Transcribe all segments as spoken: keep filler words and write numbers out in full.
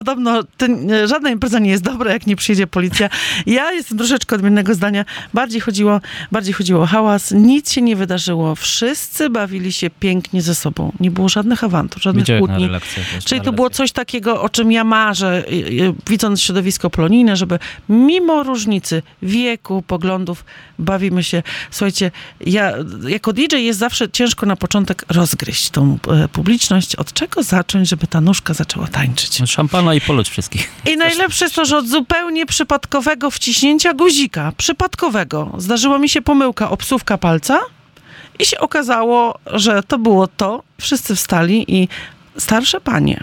Podobno ten, żadna impreza nie jest dobra, jak nie przyjedzie policja. Ja jestem troszeczkę odmiennego zdania. Bardziej chodziło, bardziej chodziło o hałas. Nic się nie wydarzyło. Wszyscy bawili się pięknie ze sobą. Nie było żadnych awantur, żadnych Wiecie, kłótni. Czyli to było coś takiego, o czym ja marzę, widząc środowisko polonijne, żeby mimo różnicy wieku, poglądów, bawimy się. Słuchajcie, ja jako D J jest zawsze ciężko na początek rozgryźć tą e, publiczność. Od czego zacząć, żeby ta nóżka zaczęła tańczyć? Szampana i poluć wszystkich. I najlepsze jest to, że od zupełnie przypadkowego wciśnięcia guzika, przypadkowego, zdarzyła mi się pomyłka, obsówka palca i się okazało, że to było to. Wszyscy wstali i starsze panie,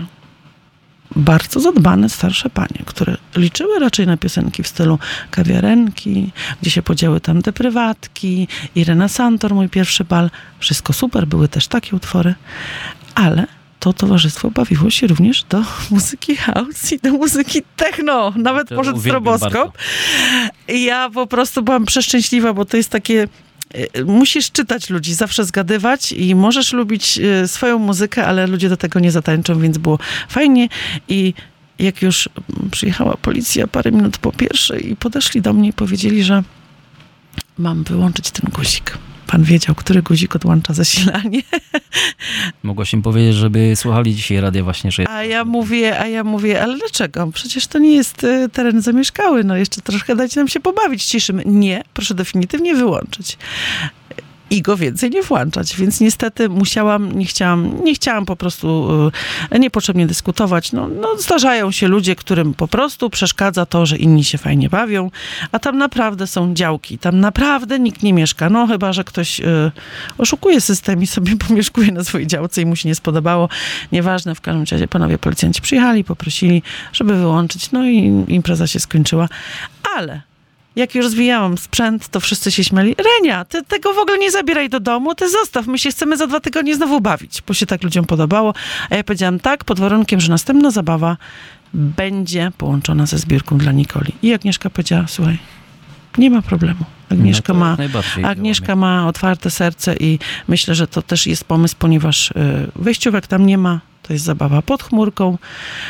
bardzo zadbane starsze panie, które liczyły raczej na piosenki w stylu Kawiarenki, Gdzie się podziały tamte prywatki, Irena Santor, Mój pierwszy bal. Wszystko super, były też takie utwory, ale to towarzystwo bawiło się również do muzyki house i do muzyki techno. Nawet poszedł stroboskop. I ja po prostu byłam przeszczęśliwa, bo to jest takie... Musisz czytać ludzi, zawsze zgadywać i możesz lubić swoją muzykę, ale ludzie do tego nie zatańczą, więc było fajnie. I jak już przyjechała policja parę minut po pierwszej i podeszli do mnie i powiedzieli, że mam wyłączyć ten guzik. Pan wiedział, który guzik odłącza zasilanie. Mogłaś im powiedzieć, żeby słuchali dzisiaj radia właśnie, że... A ja mówię, a ja mówię, ale dlaczego? Przecież to nie jest y, teren zamieszkały, no jeszcze troszkę dajcie nam się pobawić, cieszymy. Nie, proszę definitywnie wyłączyć. I go więcej nie włączać, więc niestety musiałam, nie chciałam, nie chciałam po prostu e, niepotrzebnie dyskutować. No, no zdarzają się ludzie, którym po prostu przeszkadza to, że inni się fajnie bawią, a tam naprawdę są działki, tam naprawdę nikt nie mieszka, no chyba, że ktoś e, oszukuje system i sobie pomieszkuje na swojej działce i mu się nie spodobało. Nieważne, w każdym razie panowie policjanci przyjechali, poprosili, żeby wyłączyć, no i impreza się skończyła, ale jak już rozwijałam sprzęt, to wszyscy się śmiali. Renia, ty tego w ogóle nie zabieraj do domu, ty zostaw, my się chcemy za dwa tygodnie znowu bawić, bo się tak ludziom podobało. A ja powiedziałam tak, pod warunkiem, że następna zabawa będzie połączona ze zbiórką dla Nikoli. I Agnieszka powiedziała, słuchaj, nie ma problemu. Agnieszka, no ma, Agnieszka ma otwarte serce i myślę, że to też jest pomysł, ponieważ y, wejściówek tam nie ma, to jest zabawa pod chmurką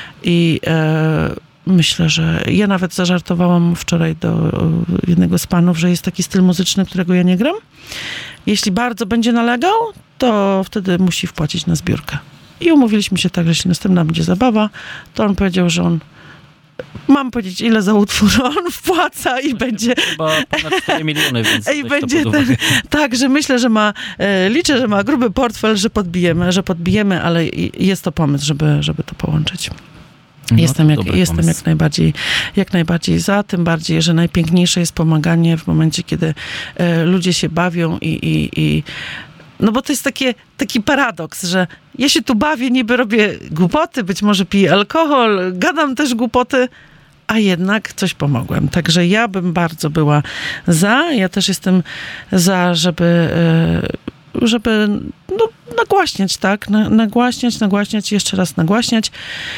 i y, myślę, że ja nawet zażartowałam wczoraj do jednego z panów, że jest taki styl muzyczny, którego ja nie gram. Jeśli bardzo będzie nalegał, to wtedy musi wpłacić na zbiórkę. I umówiliśmy się tak, że jeśli następna będzie zabawa, to on powiedział, że on mam powiedzieć, ile za utwór on wpłaca i będzie... Chyba ponad cztery miliony, więc i będzie ten, tak, że myślę, że ma, e, liczę, że ma gruby portfel, że podbijemy, że podbijemy, ale jest to pomysł, żeby, żeby to połączyć. No, jestem jak, jestem jak najbardziej, jak najbardziej za, tym bardziej, że najpiękniejsze jest pomaganie w momencie, kiedy e, ludzie się bawią i, i, i no bo to jest takie, taki paradoks, że ja się tu bawię, niby robię głupoty, być może piję alkohol, gadam też głupoty, a jednak coś pomogłem. Także ja bym bardzo była za, ja też jestem za, żeby e, żeby no, nagłaśniać, tak? Na, nagłaśniać, nagłaśniać, jeszcze raz nagłaśniać.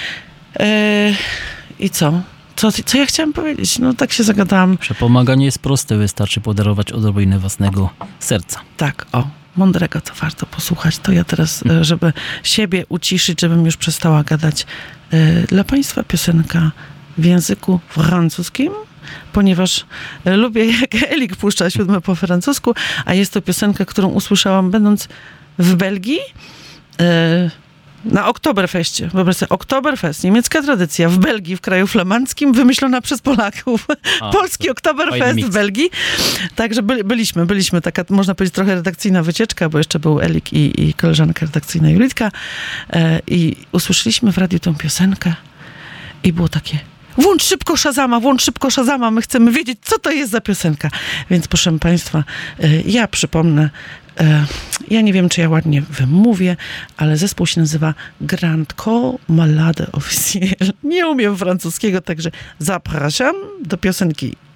Yy, I co? co? Co ja chciałam powiedzieć? No tak się zagadałam. Że pomaganie jest proste, wystarczy podarować odrobinę własnego serca. Tak, o, mądrego, to warto posłuchać. To ja teraz, hmm. żeby siebie uciszyć, żebym już przestała gadać. Yy, dla państwa piosenka w języku francuskim, ponieważ lubię, jak Elik puszcza siódme po francusku, a jest to piosenka, którą usłyszałam będąc w Belgii. Yy, Na Oktoberfeście. Wyobraź sobie, Oktoberfest, niemiecka tradycja w Belgii, w kraju flamandzkim, wymyślona przez Polaków. A, Polski Oktoberfest w Belgii. Także by, byliśmy, byliśmy taka, można powiedzieć, trochę redakcyjna wycieczka, bo jeszcze był Elik i, i koleżanka redakcyjna Julitka. E, I usłyszeliśmy w radiu tę piosenkę i było takie: włącz szybko Shazama, włącz szybko Shazama, my chcemy wiedzieć, co to jest za piosenka. Więc proszę państwa, e, ja przypomnę, ja nie wiem, czy ja ładnie wymówię, ale zespół się nazywa Grand Corps Malade Officiel. Nie umiem francuskiego, także zapraszam do piosenki